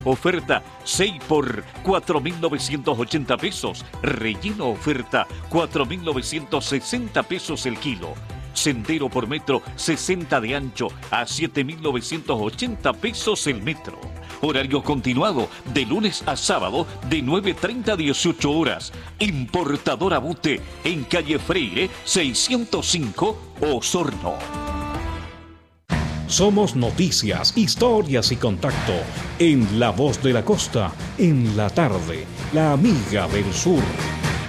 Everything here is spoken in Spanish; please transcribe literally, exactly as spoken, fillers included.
Oferta seis por cuatro mil novecientos ochenta pesos. Relleno oferta cuatro mil novecientos sesenta pesos el kilo. Sendero por metro sesenta de ancho a siete mil novecientos ochenta pesos el metro. Horario continuado de lunes a sábado de nueve treinta a dieciocho horas. Importadora Bute en calle Freire seiscientos cinco, Osorno. Somos noticias, historias y contacto en La Voz de la Costa, en la tarde, la amiga del sur.